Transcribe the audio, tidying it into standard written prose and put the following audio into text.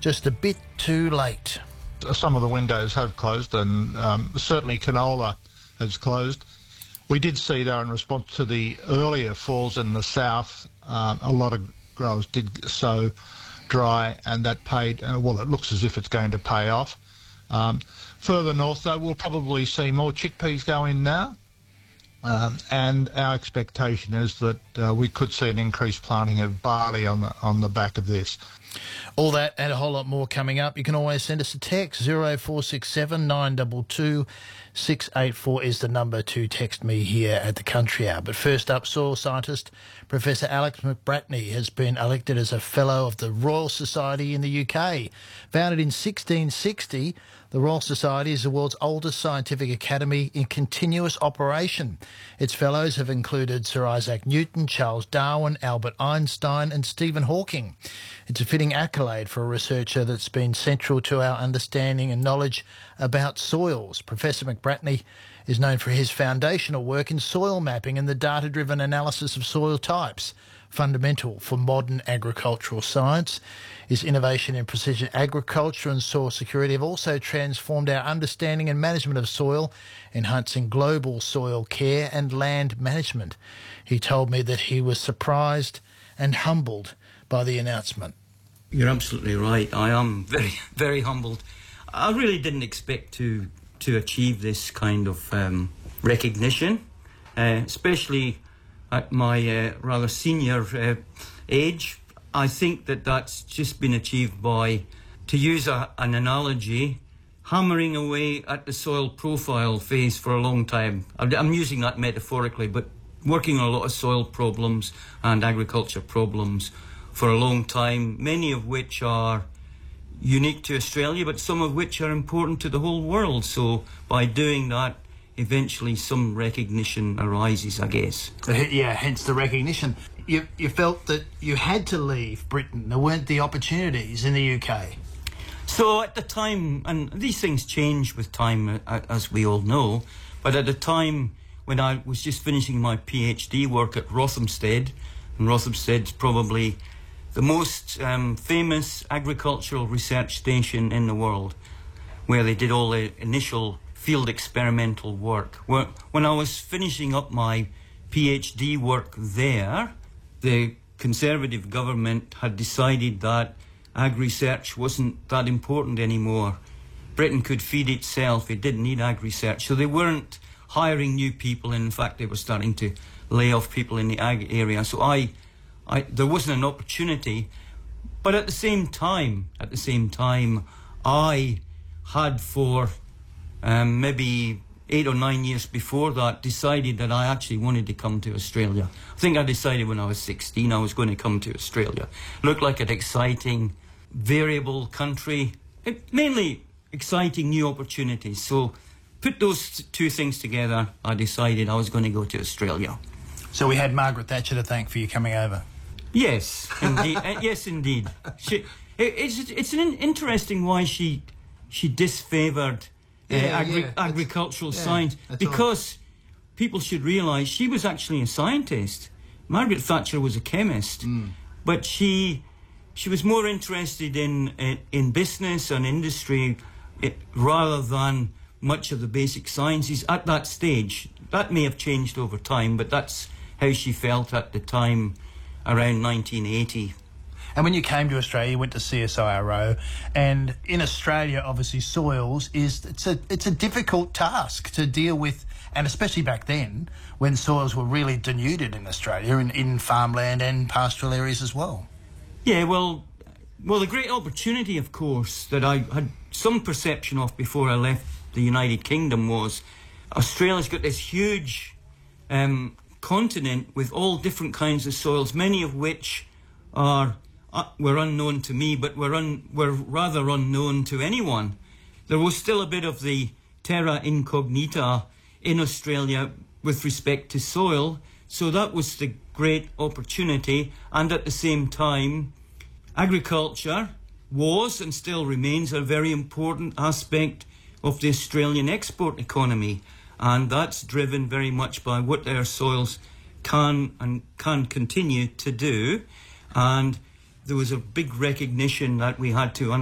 just a bit too late. Some of the windows have closed, and certainly canola has closed. We did see, though, in response to the earlier falls in the south, a lot of growers did sow dry, and that paid, well, it looks as if it's going to pay off. Further north, though, we'll probably see more chickpeas go in now, and our expectation is that we could see an increased planting of barley on the back of this. All that and a whole lot more coming up. You can always send us a text. 0467 922 684 is the number to text me here at the Country Hour. But first up, soil scientist Professor Alex McBratney has been elected as a Fellow of the Royal Society in the UK. Founded in 1660, the Royal Society is the world's oldest scientific academy in continuous operation. Its fellows have included Sir Isaac Newton, Charles Darwin, Albert Einstein and Stephen Hawking. It's a fitting accolade for a researcher that's been central to our understanding and knowledge about soils. Professor McBratney is known for his foundational work in soil mapping and the data-driven analysis of soil types. Fundamental for modern agricultural science. His innovation in precision agriculture and soil security have also transformed our understanding and management of soil, enhancing global soil care and land management. He told me that he was surprised and humbled by the announcement. You're absolutely right. I am very, very humbled. I really didn't expect to achieve this kind of recognition, especially at my rather senior age. I think that's just been achieved by, to use an analogy, hammering away at the soil profile phase for a long time. I'm using that metaphorically, but working on a lot of soil problems and agriculture problems for a long time, many of which are unique to Australia, but some of which are important to the whole world. So by doing that, eventually some recognition arises, I guess. Yeah, hence the recognition. You felt that you had to leave Britain. There weren't the opportunities in the UK. So at the time, and these things change with time, as we all know, but at the time when I was just finishing my PhD work at Rothamsted, and Rothamsted's probably the most famous agricultural research station in the world, where they did all the initial field experimental work. When I was finishing up my PhD work there, the Conservative government had decided that ag research wasn't that important anymore. Britain could feed itself, it didn't need ag research. So they weren't hiring new people, and in fact they were starting to lay off people in the ag area. So there wasn't an opportunity. But at the same time, I had for maybe 8 or 9 years before that decided that I actually wanted to come to Australia. I think I decided when I was 16 I was going to come to Australia. Looked like an exciting, variable country, mainly exciting new opportunities. So put those two things together, I decided I was going to go to Australia. So we had Margaret Thatcher to thank for you coming over. Yes, indeed. Yes, indeed. It's interesting why she disfavoured agricultural science, because people should realise she was actually a scientist. Margaret Thatcher was a chemist, but she was more interested in business and industry rather than much of the basic sciences at that stage. That may have changed over time, but that's how she felt at the time, around 1980. And when you came to Australia, you went to CSIRO, and in Australia, obviously, soils it's a difficult task to deal with, and especially back then, when soils were really denuded in Australia, in farmland and pastoral areas as well. Yeah, well, the great opportunity, of course, that I had some perception of before I left the United Kingdom was Australia's got this huge continent with all different kinds of soils, many of which were unknown to me, but were rather unknown to anyone. There was still a bit of the terra incognita in Australia with respect to soil, so that was the great opportunity. And at the same time, agriculture was and still remains a very important aspect of the Australian export economy, and that's driven very much by what their soils can continue to do. And there was a big recognition that we had to